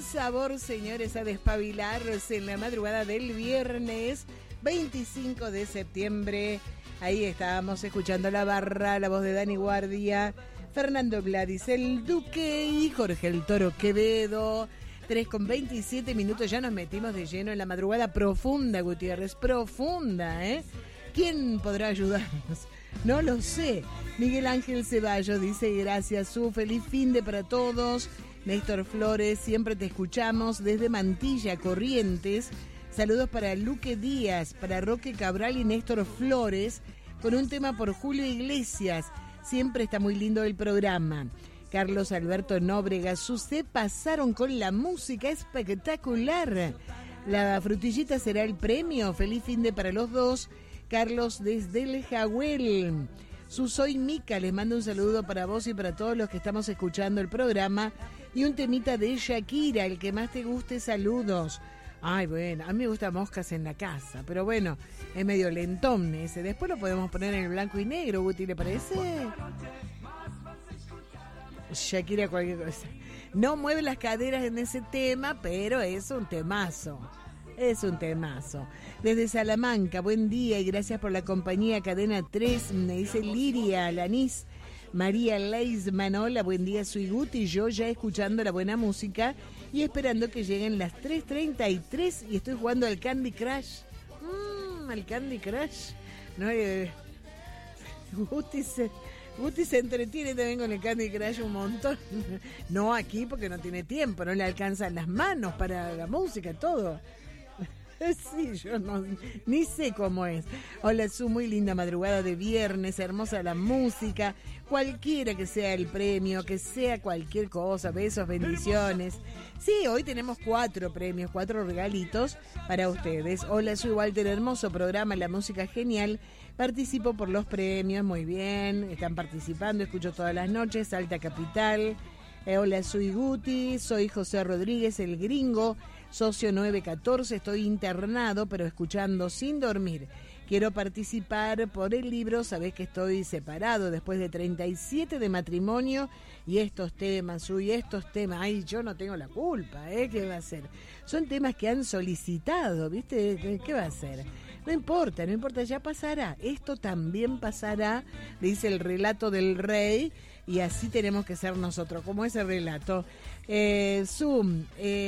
sabor, señores, a despabilarse en la madrugada del viernes 25 de septiembre. Ahí estábamos escuchando La Barra, la voz de Dani Guardia, Fernando Gladys, el Duque y Jorge el Toro Quevedo. 3:27, ya nos metimos de lleno en la madrugada profunda, Gutiérrez, profunda, ¿eh? ¿Quién podrá ayudarnos? No lo sé. Miguel Ángel Ceballos dice: gracias, su feliz finde para todos. Néstor Flores, siempre te escuchamos desde Mantilla, Corrientes. Saludos para Luque Díaz, para Roque Cabral y Néstor Flores, con un tema por Julio Iglesias. Siempre está muy lindo el programa. Carlos Alberto Nóbrega, se pasaron con la música espectacular. La frutillita será el premio. Feliz finde para los dos. Carlos desde el Jagüel. Soy Mica, les mando un saludo para vos y para todos los que estamos escuchando el programa. Y un temita de Shakira, el que más te guste, saludos. Ay, bueno, a mí me gustan Moscas en la Casa, pero bueno, es medio lentón ese. Después lo podemos poner en el blanco y negro, Guti, ¿le parece? Shakira cualquier cosa. No mueve las caderas en ese tema, pero es un temazo. Es un temazo. Desde Salamanca, buen día y gracias por la compañía. Cadena 3, me dice Liria Lanís. María Leisman, hola, buen día, soy Guti, yo ya escuchando la buena música y esperando que lleguen las 3:33 y estoy jugando al Candy Crush. Al Candy Crush. No, Guti se entretiene también con el Candy Crush un montón. No aquí porque no tiene tiempo, no le alcanzan las manos para la música, todo. Sí, yo no, ni sé cómo es. Hola, su muy linda madrugada de viernes, hermosa la música, cualquiera que sea el premio, que sea cualquier cosa, besos, bendiciones. Sí, hoy tenemos 4 premios, 4 regalitos para ustedes. Hola, soy Walter, hermoso programa, la música genial. Participo por los premios, muy bien, están participando, escucho todas las noches, Alta Capital. Hola, soy Guti, soy José Rodríguez, el gringo, socio 914, estoy internado, pero escuchando sin dormir. Quiero participar por el libro, sabés que estoy separado después de 37 de matrimonio y estos temas, ay, yo no tengo la culpa, ¿qué va a hacer? Son temas que han solicitado, ¿viste? ¿Qué va a hacer? No importa, ya pasará, esto también pasará, dice el relato del rey, y así tenemos que ser nosotros, como ese relato. Zoom,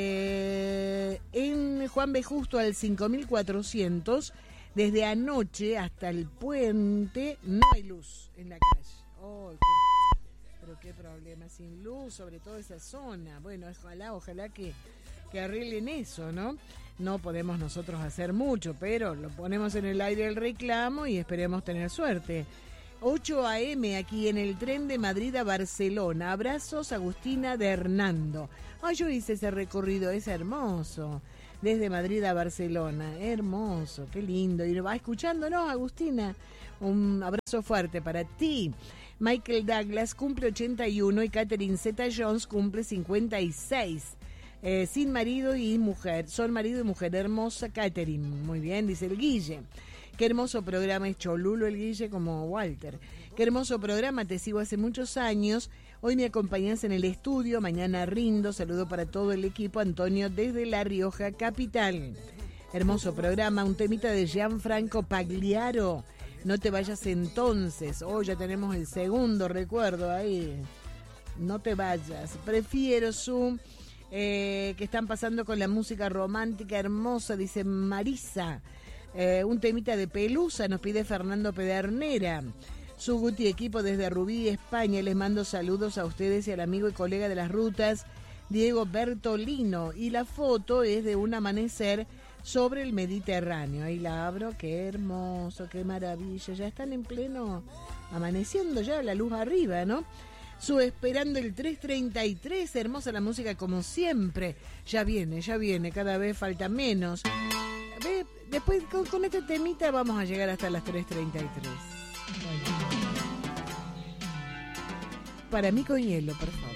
en Juan B. Justo al 5400, desde anoche hasta el puente, no hay luz en la calle. Oh, pero qué problema, sin luz, sobre todo esa zona. Bueno, ojalá que arreglen eso, ¿no? No podemos nosotros hacer mucho, pero lo ponemos en el aire el reclamo y esperemos tener suerte. 8 a.m. aquí en el tren de Madrid a Barcelona. Abrazos, Agustina de Hernando. Ay, yo hice ese recorrido, es hermoso. Desde Madrid a Barcelona, hermoso, qué lindo. Y va escuchándonos, Agustina. Un abrazo fuerte para ti. Michael Douglas cumple 81 y Catherine Zeta-Jones cumple 56. Sin marido y mujer, son marido y mujer, hermosa Catherine. Muy bien, dice el Guille. Qué hermoso programa, es cholulo el Guille como Walter. Qué hermoso programa, te sigo hace muchos años. Hoy me acompañás en el estudio, mañana rindo. Saludo para todo el equipo, Antonio desde La Rioja, capital. Hermoso programa, un temita de Gianfranco Pagliaro. No te vayas entonces. Hoy ya tenemos el segundo recuerdo ahí. No te vayas. Prefiero que están pasando con la música romántica hermosa, dice Marisa. Un temita de Pelusa, nos pide Fernando Pedernera. Su Guti equipo desde Rubí, España. Les mando saludos a ustedes y al amigo y colega de las rutas, Diego Bertolino. Y la foto es de un amanecer sobre el Mediterráneo. Ahí la abro, qué hermoso, qué maravilla. Ya están en pleno amaneciendo ya, la luz arriba, ¿no? Esperando el 3:33, hermosa la música como siempre. Ya viene, cada vez falta menos. Después con este temita vamos a llegar hasta las 3:33. Bueno. Para mí con hielo, por favor.